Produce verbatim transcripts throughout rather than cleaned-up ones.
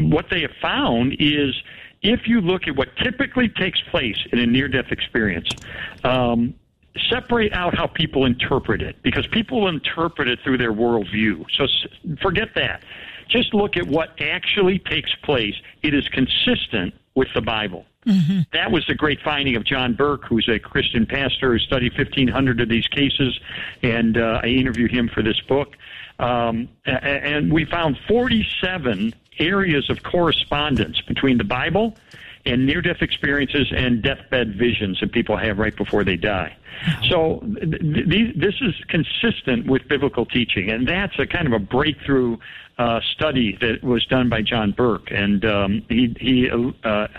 what they have found is if you look at what typically takes place in a near-death experience, um, separate out how people interpret it, because people interpret it through their worldview. So forget that. Just look at what actually takes place. It is consistent with the Bible. Mm-hmm. That was the great finding of John Burke, who's a Christian pastor who studied fifteen hundred of these cases, and uh, I interviewed him for this book. Um, and we found forty-seven areas of correspondence between the Bible and near-death experiences and deathbed visions that people have right before they die. So th- th- this is consistent with biblical teaching, and that's a kind of a breakthrough uh, study that was done by John Burke, and um, he, he uh,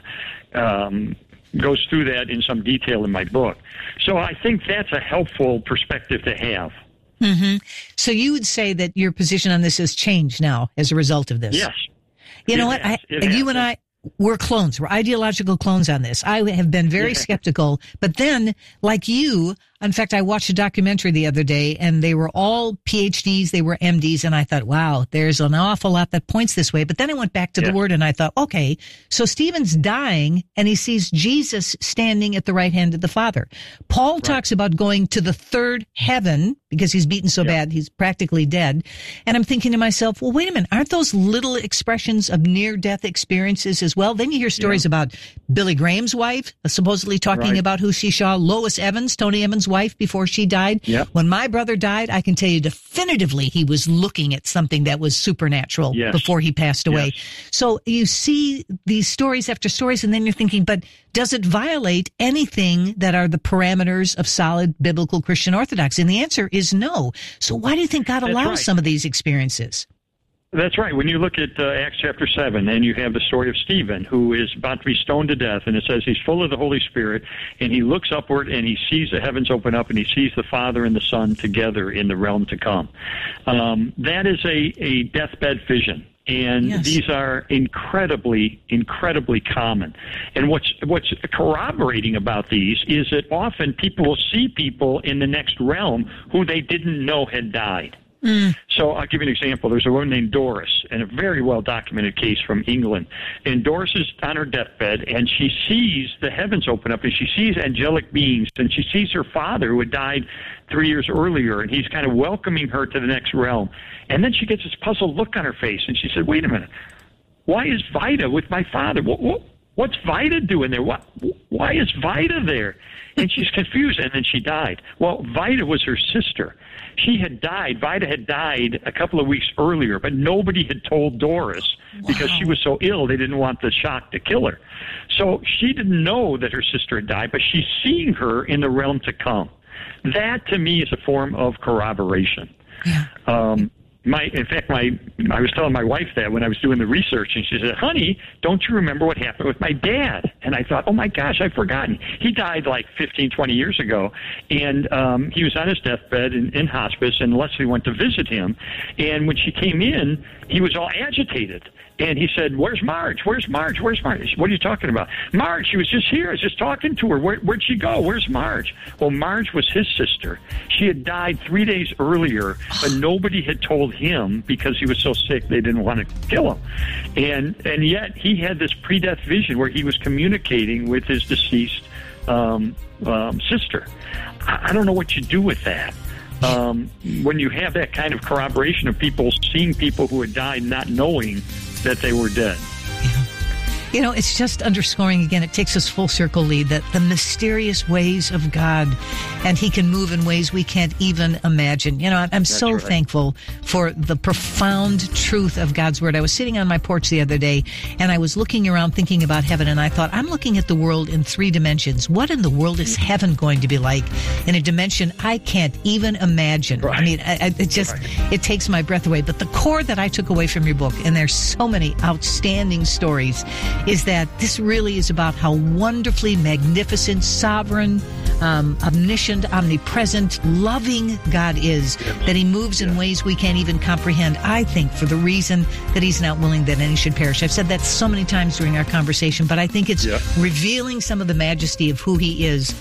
um, goes through that in some detail in my book. So I think that's a helpful perspective to have. Mm-hmm. So you would say that your position on this has changed now as a result of this? Yes. You know it what? I, has, you and I, we're clones. We're ideological clones on this. I have been very yeah. skeptical, but then, like you, in fact, I watched a documentary the other day, and they were all P H Ds, they were M Ds, and I thought, wow, there's an awful lot that points this way. But then I went back to yeah. the Word, and I thought, okay, so Stephen's dying, and he sees Jesus standing at the right hand of the Father. Paul right. talks about going to the third heaven, because he's beaten so yeah. bad, he's practically dead. And I'm thinking to myself, well, wait a minute, aren't those little expressions of near-death experiences as well? Then you hear stories yeah. about Billy Graham's wife, supposedly talking right. about who she saw, Lois Evans, Tony Evans' wife, before she died. Yep. When my brother died, I can tell you definitively he was looking at something that was supernatural yes. before he passed away. Yes. So you see these stories after stories, and then you're thinking, but does it violate anything that are the parameters of solid biblical Christian orthodoxy? And the answer is no. So why do you think God That's allows right. some of these experiences? That's right. When you look at uh, Acts chapter seven, and you have the story of Stephen, who is about to be stoned to death, and it says he's full of the Holy Spirit, and he looks upward, and he sees the heavens open up, and he sees the Father and the Son together in the realm to come. Um, that is a, a deathbed vision. And yes. these are incredibly, incredibly common. And what's what's corroborating about these is that often people will see people in the next realm who they didn't know had died. Mm. So I'll give you an example. There's a woman named Doris, and a very well-documented case from England. And Doris is on her deathbed, and she sees the heavens open up, and she sees angelic beings, and she sees her father who had died three years earlier, and he's kind of welcoming her to the next realm. And then she gets this puzzled look on her face, and she said, wait a minute, why is Vida with my father? What, what, what's Vida doing there? What, why is Vida there? And she's confused, and then she died. Well, Vida was her sister. She had died, Vida had died a couple of weeks earlier, but nobody had told Doris because wow. she was so ill, they didn't want the shock to kill her. So she didn't know that her sister had died, but she's seeing her in the realm to come. That, to me, is a form of corroboration. Yeah. Um, my, in fact, my I was telling my wife that when I was doing the research, and she said, honey, don't you remember what happened with my dad? And I thought, oh, my gosh, I've forgotten. He died like fifteen, twenty years ago, and um, he was on his deathbed in, in hospice, and Leslie went to visit him. And when she came in, he was all agitated. And he said, where's Marge? Where's Marge? Where's Marge? What are you talking about? Marge, she was just here. I was just talking to her. Where, where'd she go? Where's Marge? Well, Marge was his sister. She had died three days earlier, but nobody had told him because he was so sick they didn't want to kill him. And and yet he had this pre-death vision where he was communicating with his deceased um, um, sister. I, I don't know what you do with that. Um, when you have that kind of corroboration of people seeing people who had died not knowing that they were dead. Yeah. You know, it's just underscoring again, it takes us full circle, Lee, that the mysterious ways of God, and he can move in ways we can't even imagine. You know, I'm, I'm so right. thankful for the profound truth of God's Word. I was sitting on my porch the other day, and I was looking around thinking about heaven, and I thought, I'm looking at the world in three dimensions. What in the world is heaven going to be like in a dimension I can't even imagine? Right. I mean, I, I, it just, right. it takes my breath away. But the core that I took away from your book, and there's so many outstanding stories, is that this really is about how wonderfully magnificent, sovereign, um, omniscient, omnipresent, loving God is, yes. that he moves yes. in ways we can't even comprehend, I think, for the reason that he's not willing that any should perish. I've said that so many times during our conversation, but I think it's yes. revealing some of the majesty of who he is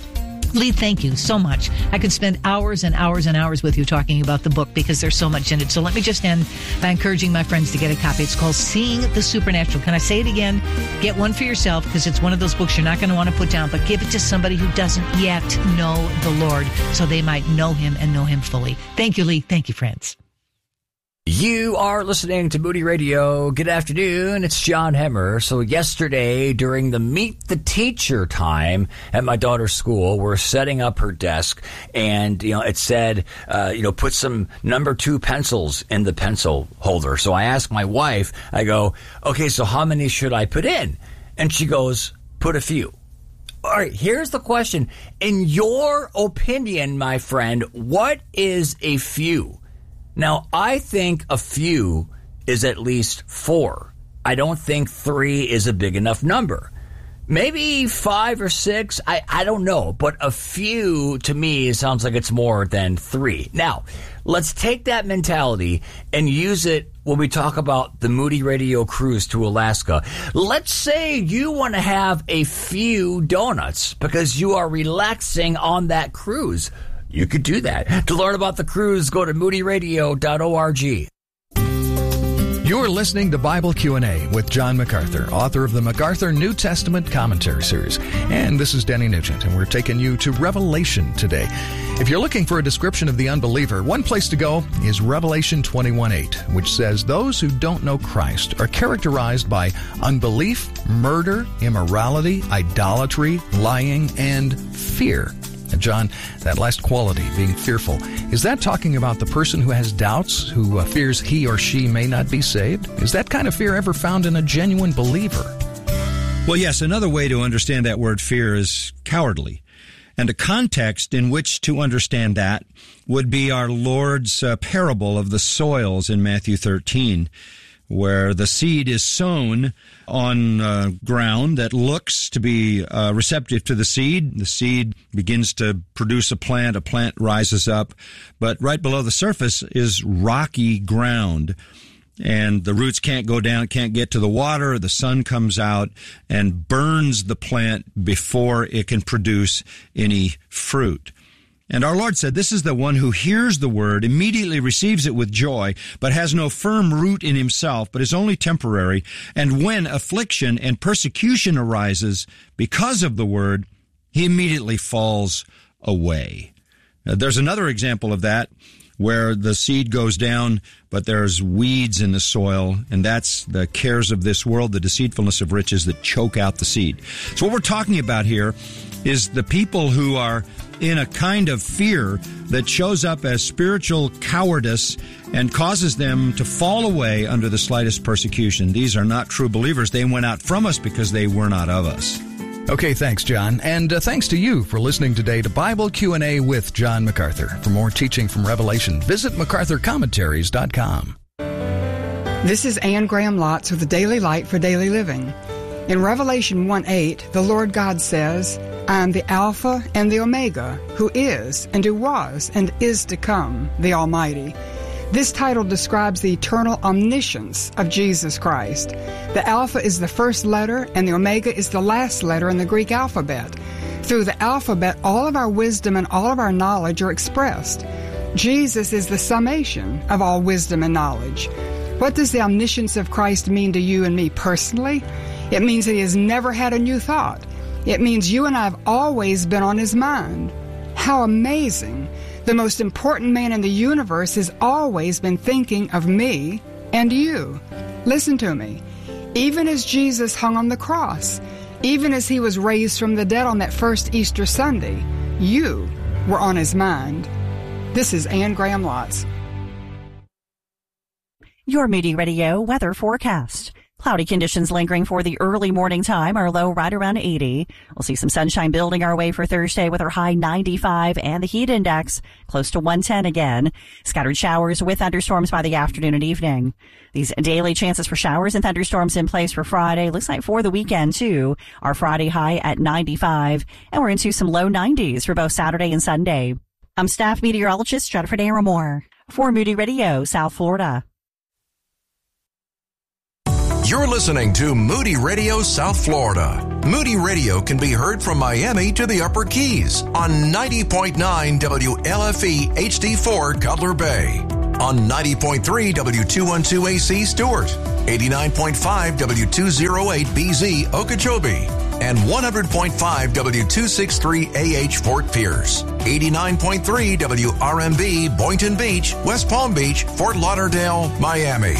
Lee, thank you so much. I could spend hours and hours and hours with you talking about the book because there's so much in it. So let me just end by encouraging my friends to get a copy. It's called Seeing the Supernatural. Can I say it again? Get one for yourself because it's one of those books you're not going to want to put down, but give it to somebody who doesn't yet know the Lord so they might know him and know him fully. Thank you, Lee. Thank you, friends. You are listening to Moody Radio. Good afternoon. It's John Hemmer. So yesterday, during the Meet the Teacher time at my daughter's school, we're setting up her desk, and you know it said, uh, you know, put some number two pencils in the pencil holder. So I asked my wife, I go, okay, so how many should I put in? And she goes, put a few. All right, here's the question. In your opinion, my friend, what is a few? Now, I think a few is at least four. I don't think three is a big enough number. Maybe five or six, I, I don't know. But a few, to me, sounds like it's more than three. Now, let's take that mentality and use it when we talk about the Moody Radio cruise to Alaska. Let's say you want to have a few donuts because you are relaxing on that cruise. You could do that. To learn about the cruise, go to moody radio dot org. You're listening to Bible Q and A with John MacArthur, author of the MacArthur New Testament Commentary Series. And this is Denny Nugent, and we're taking you to Revelation today. If you're looking for a description of the unbeliever, one place to go is Revelation twenty-one eight, which says those who don't know Christ are characterized by unbelief, murder, immorality, idolatry, lying, and fear. And John, that last quality, being fearful, is that talking about the person who has doubts, who uh, fears he or she may not be saved? Is that kind of fear ever found in a genuine believer? Well, yes, another way to understand that word fear is cowardly. And a context in which to understand that would be our Lord's uh, parable of the soils in Matthew thirteen, where the seed is sown on uh, ground that looks to be uh, receptive to the seed. The seed begins to produce a plant. A plant rises up. But right below the surface is rocky ground. And the roots can't go down, can't get to the water. The sun comes out and burns the plant before it can produce any fruit. And our Lord said, this is the one who hears the word, immediately receives it with joy, but has no firm root in himself, but is only temporary. And when affliction and persecution arises because of the word, he immediately falls away. Now, there's another example of that where the seed goes down, but there's weeds in the soil, and that's the cares of this world, the deceitfulness of riches that choke out the seed. So what we're talking about here is the people who are in a kind of fear that shows up as spiritual cowardice and causes them to fall away under the slightest persecution. These are not true believers. They went out from us because they were not of us. Okay, thanks, John. And uh, thanks to you for listening today to Bible Q and A with John MacArthur. For more teaching from Revelation, visit macarthur commentaries dot com. This is Anne Graham Lotz with the Daily Light for Daily Living. In Revelation one eight, the Lord God says, I am the Alpha and the Omega, who is, and who was, and is to come, the Almighty. This title describes the eternal omniscience of Jesus Christ. The Alpha is the first letter, and the Omega is the last letter in the Greek alphabet. Through the alphabet, all of our wisdom and all of our knowledge are expressed. Jesus is the summation of all wisdom and knowledge. What does the omniscience of Christ mean to you and me personally? It means that he has never had a new thought. It means you and I have always been on his mind. How amazing! The most important man in the universe has always been thinking of me and you. Listen to me. Even as Jesus hung on the cross, even as he was raised from the dead on that first Easter Sunday, you were on his mind. This is Anne Graham Lotz. Your Moody Radio weather forecast. Cloudy conditions lingering for the early morning time, our low right around eighty. We'll see some sunshine building our way for Thursday with our high ninety-five and the heat index close to one ten again. Scattered showers with thunderstorms by the afternoon and evening. These daily chances for showers and thunderstorms in place for Friday. Looks like for the weekend too. Our Friday high at ninety-five, and we're into some low nineties for both Saturday and Sunday. I'm staff meteorologist Jennifer Aramore for Moody Radio, South Florida. You're listening to Moody Radio South Florida. Moody Radio can be heard from Miami to the Upper Keys on ninety point nine W L F E H D four Cutler Bay, on ninety point three W two twelve A C Stewart, eighty-nine point five W two oh eight B Z Okeechobee, and one hundred point five W two sixty-three A H Fort Pierce, eighty-nine point three W R M B Boynton Beach, West Palm Beach, Fort Lauderdale, Miami.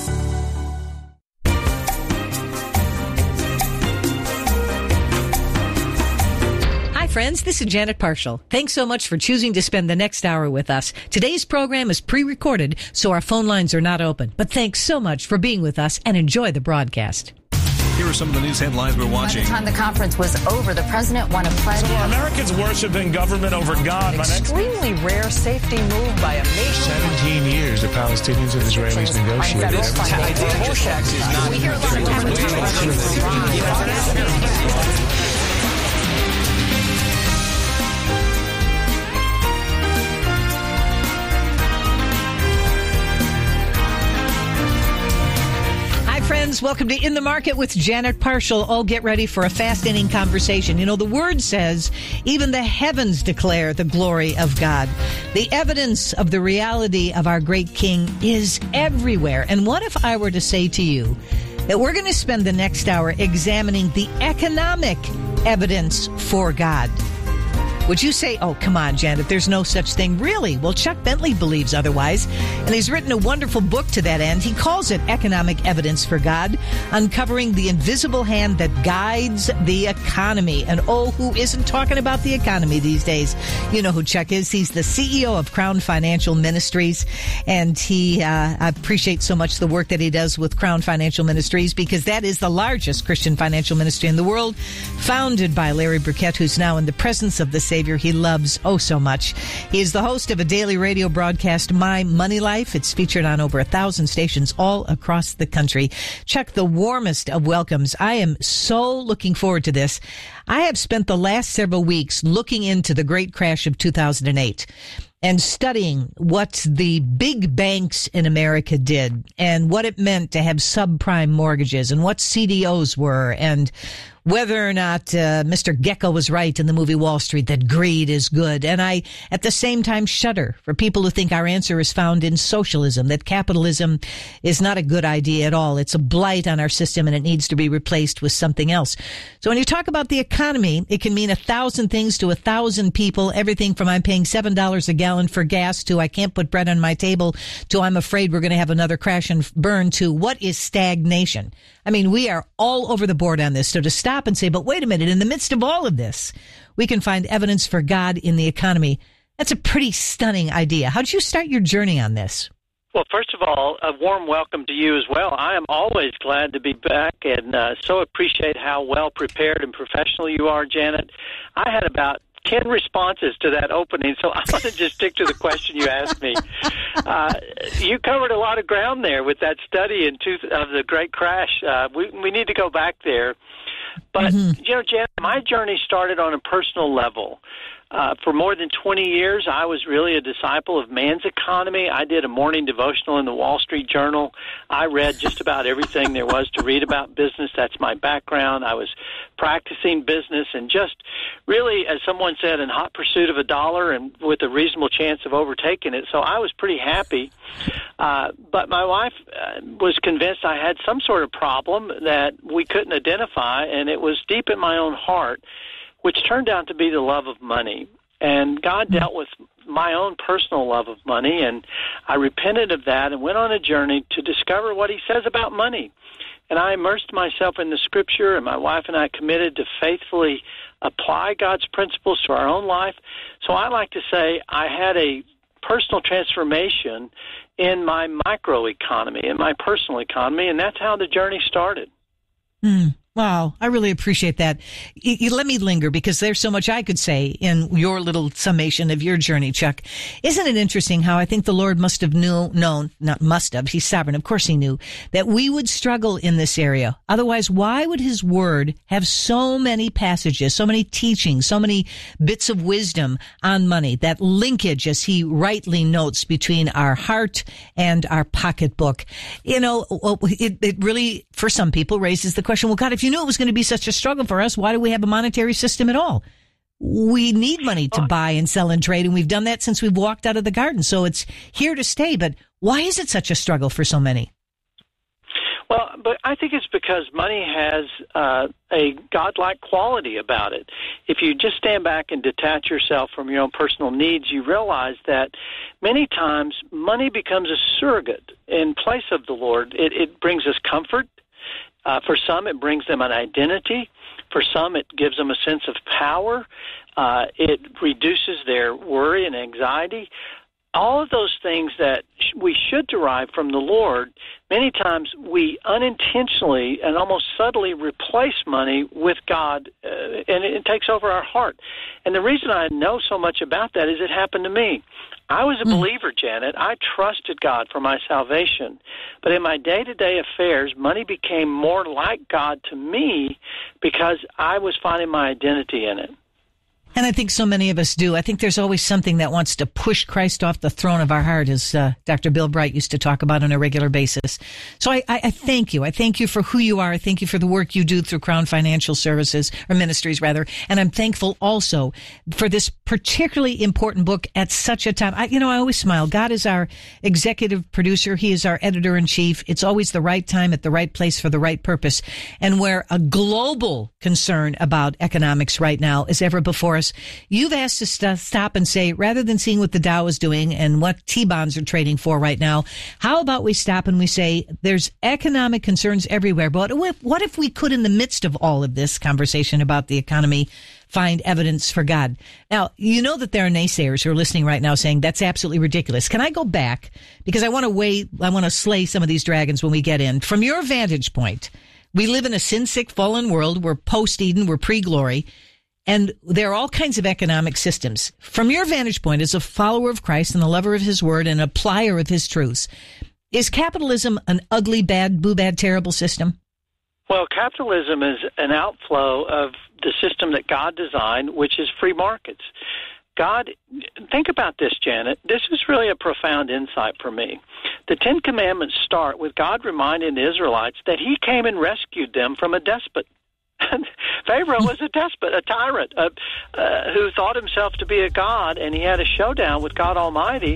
Friends, this is Janet Parshall. Thanks so much for choosing to spend the next hour with us. Today's program is pre-recorded, so our phone lines are not open. But thanks so much for being with us and enjoy the broadcast. Here are some of the news headlines we're watching. By the time the conference was over, the president won a pledge. So are Americans worshiping government over God? An extremely rare safety move by a nation. Seventeen years the Palestinians and Israelis negotiated. We hear a lot of advertising. Friends, welcome to In the Market with Janet Parshall. Oh, get ready for a fascinating conversation. You know, the word says, even the heavens declare the glory of God. The evidence of the reality of our great King is everywhere. And what if I were to say to you that we're going to spend the next hour examining the economic evidence for God? Would you say, oh, come on, Janet, there's no such thing? Really? Well, Chuck Bentley believes otherwise, and he's written a wonderful book to that end. He calls it Economic Evidence for God, Uncovering the Invisible Hand That Guides the Economy. And oh, who isn't talking about the economy these days? You know who Chuck is. He's the C E O of Crown Financial Ministries, and he uh, appreciates so much the work that he does with Crown Financial Ministries, because that is the largest Christian financial ministry in the world, founded by Larry Burkett, who's now in the presence of the Savior he loves oh so much. He is the host of a daily radio broadcast, My Money Life. It's featured on over a thousand stations all across the country. Chuck, the warmest of welcomes. I am so looking forward to this. I have spent the last several weeks looking into the great crash of two thousand eight and studying what the big banks in America did and what it meant to have subprime mortgages and what C D Os were, and whether or not uh, Mister Gecko was right in the movie Wall Street, that greed is good. And I, at the same time, shudder for people who think our answer is found in socialism, that capitalism is not a good idea at all. It's a blight on our system, and it needs to be replaced with something else. So when you talk about the economy, it can mean a thousand things to a thousand people, everything from I'm paying seven dollars a gallon for gas to I can't put bread on my table to I'm afraid we're going to have another crash and burn to what is stagnation. I mean, we are all over the board on this. So to stop and say, but wait a minute, in the midst of all of this, we can find evidence for God in the economy. That's a pretty stunning idea. How did you start your journey on this? Well, first of all, a warm welcome to you as well. I am always glad to be back, and uh, so appreciate how well prepared and professional you are, Janet. I had about ten responses to that opening, so I'm going to just stick to the question you asked me. Uh, you covered a lot of ground there with that study in two, of the Great Crash. Uh, we, we need to go back there. But, mm-hmm. you know, Janet, my journey started on a personal level. Uh, for more than twenty years, I was really a disciple of Man's Economy. I did a morning devotional in the Wall Street Journal. I read just about everything there was to read about business. That's my background. I was practicing business and just really, as someone said, in hot pursuit of a dollar and with a reasonable chance of overtaking it. So I was pretty happy. Uh, but my wife uh, was convinced I had some sort of problem that we couldn't identify, and it was deep in my own heart, which turned out to be the love of money. And God dealt with my own personal love of money, and I repented of that and went on a journey to discover what he says about money. And I immersed myself in the Scripture, and my wife and I committed to faithfully apply God's principles to our own life. So I like to say I had a personal transformation in my microeconomy, in my personal economy, and that's how the journey started. Mm. Wow, I really appreciate that. You, you let me linger because there's so much I could say in your little summation of your journey, Chuck. Isn't it interesting how I think the Lord must have knew, known, not must have, he's sovereign, of course he knew, that we would struggle in this area. Otherwise, why would his word have so many passages, so many teachings, so many bits of wisdom on money, that linkage, as he rightly notes, between our heart and our pocketbook? You know, it, it really, for some people, raises the question, well, God, if you knew it was going to be such a struggle for us, why do we have a monetary system at all? We need money to buy and sell and trade, and we've done that since we've walked out of the garden. So it's here to stay. But why is it such a struggle for so many? Well, but I think it's because money has uh, a godlike quality about it. If you just stand back and detach yourself from your own personal needs, you realize that many times money becomes a surrogate in place of the Lord. It, it brings us comfort. Uh, for some, it brings them an identity. For some, it gives them a sense of power. Uh, it reduces their worry and anxiety. All of those things that sh- we should derive from the Lord, many times we unintentionally and almost subtly replace money with God, uh, and it, it takes over our heart. And the reason I know so much about that is it happened to me. I was a believer, Janet. I trusted God for my salvation. But in my day-to-day affairs, money became more like God to me because I was finding my identity in it. And I think so many of us do. I think there's always something that wants to push Christ off the throne of our heart, as uh, Doctor Bill Bright used to talk about on a regular basis. So I, I, I thank you. I thank you for who you are. I thank you for the work you do through Crown Financial Services, or Ministries, rather. And I'm thankful also for this particularly important book at such a time. I, you know, I always smile. God is our executive producer. He is our editor-in-chief. It's always the right time at the right place for the right purpose. And where a global concern about economics right now is ever before us, you've asked us to stop and say, rather than seeing what the Dow is doing and what T-bonds are trading for right now, how about we stop and we say there's economic concerns everywhere, but what if we could, in the midst of all of this conversation about the economy, find evidence for God? Now, you know that there are naysayers who are listening right now saying that's absolutely ridiculous. Can I go back? Because I want to weigh, I want to slay some of these dragons when we get in. From your vantage point, we live in a sin-sick, fallen world. We're post-Eden. We're pre-glory. And there are all kinds of economic systems. From your vantage point as a follower of Christ and a lover of his word and a applier of his truths, is capitalism an ugly, bad, boo, bad, terrible system? Well, capitalism is an outflow of the system that God designed, which is free markets. God, think about this, Janet. This is really a profound insight for me. The Ten Commandments start with God reminding the Israelites that he came and rescued them from a despot. Pharaoh was a despot, a tyrant, uh, uh, who thought himself to be a god, and he had a showdown with God Almighty.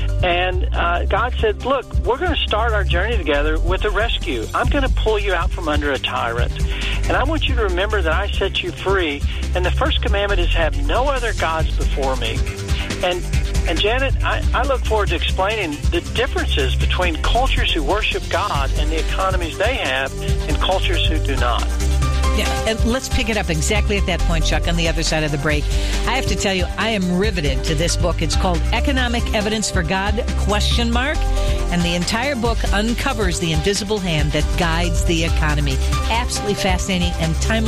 And uh, God said, look, we're going to start our journey together with a rescue. I'm going to pull you out from under a tyrant. And I want you to remember that I set you free. And the first commandment is have no other gods before me. And and Janet, I, I look forward to explaining the differences between cultures who worship God and the economies they have and cultures who do not. Yeah, and let's pick it up exactly at that point, Chuck, on the other side of the break. I have to tell you, I am riveted to this book. It's called Economic Evidence for God, question mark. And the entire book uncovers the invisible hand that guides the economy. Absolutely fascinating and timely.